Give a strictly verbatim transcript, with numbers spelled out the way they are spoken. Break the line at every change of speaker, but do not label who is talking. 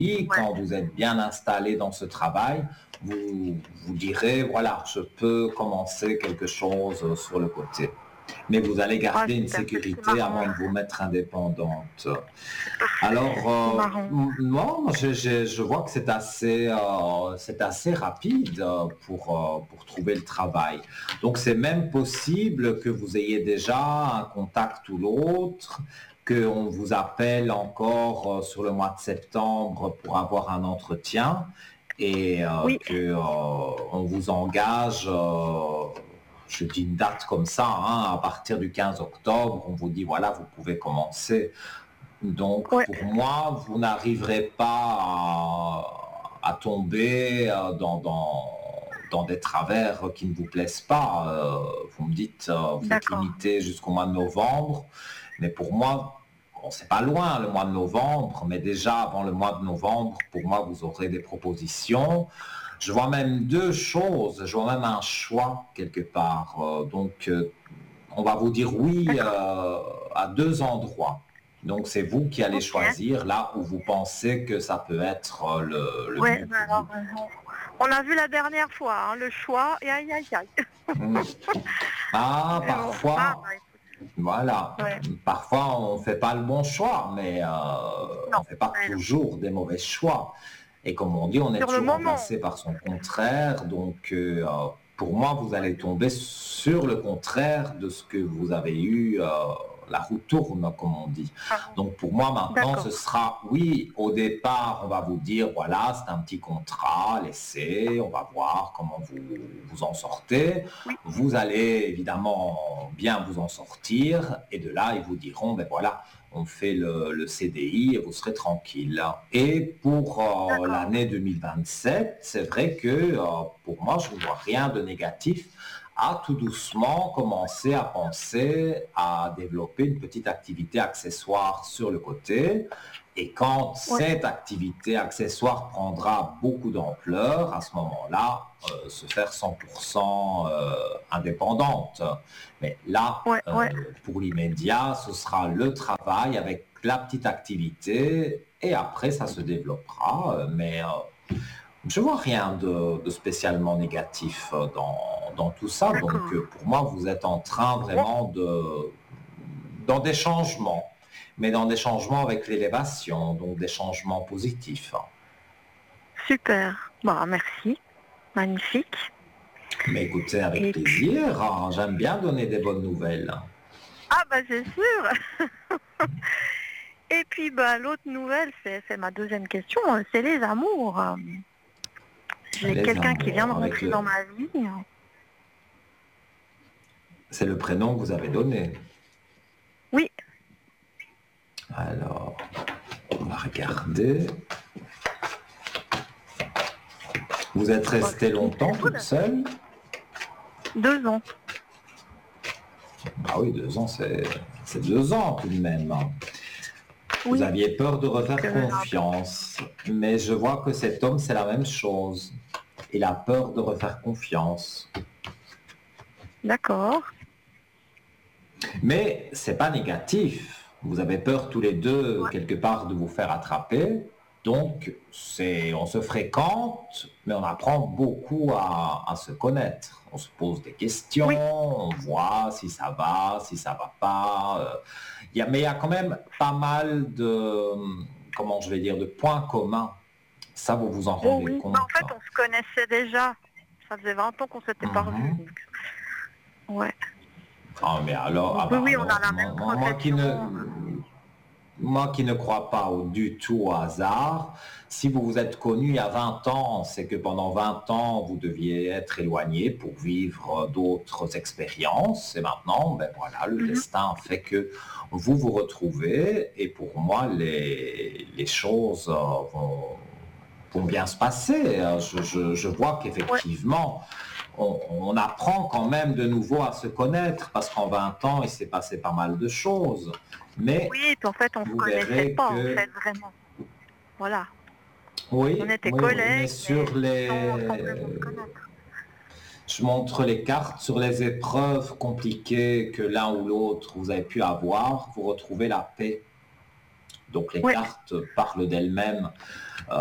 quand
Ouais.
vous êtes bien installé dans ce travail, vous vous direz: «Voilà, je peux commencer quelque chose, heu, sur le côté». Mais vous allez
Ah
garder une
super, c'est c'est
sécurité
marrant.
avant de vous mettre indépendante.
C'est parfait,
Alors,
c'est trop
heu,
marrant.
m moi, je je je vois que c'est assez, heu, c'est assez rapide, heu, pour, heu, pour trouver le travail. Donc c'est même possible que vous ayez déjà un contact ou l'autre, qu'on vous appelle encore, heu, sur le mois de septembre pour avoir un entretien et heu,
Oui,
que, heu, on vous engage, heu, je dis une date comme ça, hein, à partir du quinze octobre, on vous dit: «Voilà, vous pouvez commencer». Donc,
ouais,
pour moi, vous n'arriverez pas à, à tomber euh, dans, dans, dans des travers qui ne vous plaisent pas. Euh, vous me dites, euh, vous êtes
d'accord,
limité jusqu'au mois de novembre, mais pour moi, bon, c'est pas loin le mois de novembre, mais déjà avant le mois de novembre, pour moi, vous aurez des propositions. Je vois même deux choses, je vois même un choix quelque part. Euh, donc, euh, on va vous dire oui
d'accord.
euh, à deux endroits. Donc c'est vous qui allez
OK.
choisir là où vous pensez que ça peut être euh, le, le
Ouais,
mieux
bah,
pour
alors,
vous.
heu, on on a vu la dernière fois, hein, le choix et aïe, aïe, aïe.
Mm. Ah,
Mais bon, ah
parfois,
bah, écoute,
voilà,
ouais,
parfois on ne fait pas le bon choix, mais euh, on
non,
ne fait pas
mais non.
toujours des mauvais choix. Et comme on dit, on est
Sur le
toujours
moment,
remplacé par son contraire. Donc euh, pour moi, vous allez tomber sur le contraire de ce que vous avez eu. Euh, la roue tourne, comme on dit.
ah,
Donc pour moi, maintenant, ce
d'accord,
sera, oui, au départ, on va vous dire, voilà, c'est un petit contrat, laissez, on va voir comment vous vous en sortez.
oui,
Vous allez évidemment bien vous en sortir, et de là, ils vous diront, ben voilà, on fait le, le C D I et vous serez tranquille. Et pour euh,
d'accord,
l'année deux mille vingt-sept, c'est vrai que euh, pour moi, je ne vois rien de négatif à tout doucement commencer à penser à développer une petite activité accessoire sur le côté. Et quand
ouais,
cette activité accessoire prendra beaucoup d'ampleur, à ce moment-là, euh, se faire cent pour cent euh, indépendante. Mais là,
ouais, ouais,
euh, pour l'immédiat, ce sera le travail avec la petite activité et après, ça se développera. Euh, Mais euh, je vois rien de, de spécialement négatif euh, dans, dans tout ça. Donc,
d'accord.
euh, pour moi, vous êtes en train
Bon,
vraiment de, dans des changements, mais dans des changements avec l'élévation, donc des changements positifs.
super. Bah, merci, magnifique.
Mais écoutez, avec
Et puis,
plaisir, hein, j'aime bien donner des bonnes nouvelles.
ah bah, c'est sûr. Et puis, bah, l'autre nouvelle, c'est c'est ma deuxième question, euh, c'est les amours. Euh, J'ai
Les
quelqu'un qui vient de
amours, avec
rentrer
le...
dans ma vie.
C'est le prénom que vous avez donné.
Oui,
Alors, on va regarder. Vous êtes
bah,
restée
c'est tout,
longtemps
c'est tout
toute
neuf.
seule?
Deux ans.
Ah oui, deux ans, c'est c'est deux ans tout de même. Vous
Oui,
aviez peur de
donc
refaire
euh, j'ai un peu...
confiance, mais je vois que cet homme, c'est la même chose. Il a peur de refaire confiance.
D'accord.
Mais c'est pas négatif. Vous avez peur tous les deux
Ouais.
quelque part de vous faire attraper. Donc, c'est, on se fréquente, mais on apprend beaucoup à, à se connaître. On se pose des questions,
Oui.
on voit si ça va, si ça va pas. Euh, il y a, mais il y a quand même pas mal de, comment je vais dire, de points communs. Ça, vous vous en
Oh
rendez
oui. Bah, en
compte.
fait, on se connaissait déjà. Ça faisait vingt ans qu'on s'était pas revus.
Mhm.
Donc, ouais.
Ah, mais alors, ah
Donc oui,
bah
oui, on a
alors,
la
moi,
même
moi- moi qui
profession.
ne,
euh,
Moi qui ne crois pas au, du tout au hasard, si vous vous êtes connu il y a vingt ans, c'est que pendant vingt ans, vous deviez être éloigné pour vivre d'autres expériences. Et maintenant, ben voilà, le
mhm.
destin fait que vous vous retrouvez. Et pour moi, les, les choses euh, vont, vont bien se passer. Euh, Je, je- je vois
Ouais.
qu'effectivement, on, on apprend quand même de nouveau à se connaître parce qu'en vingt ans, il s'est passé pas mal de choses. Mais
Oui, puis en fait, on se
vous
connaissait
verrez
pas, en
que
fait, vraiment. Voilà. On
oui,
était
oui, oui, mais
collègues,
sur
mais sans, sans
les,
vraiment se connaître.
je montre les cartes sur les épreuves compliquées que l'un ou l'autre vous avez pu avoir, vous retrouvez la paix. Donc les
Ouais.
cartes parlent d'elles-mêmes